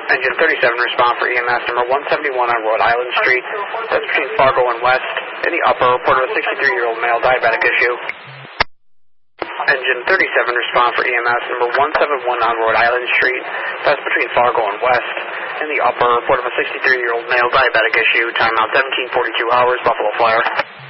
Engine 37, respond for EMS number 171 on Rhode Island Street. That's between Fargo and West. In the upper, report of a 63-year-old male diabetic issue. Engine 37, respond for EMS number 171 on Rhode Island Street. That's between Fargo and West. In the upper, report of a 63-year-old male diabetic issue. Timeout 17:42 hours, Buffalo Flyer.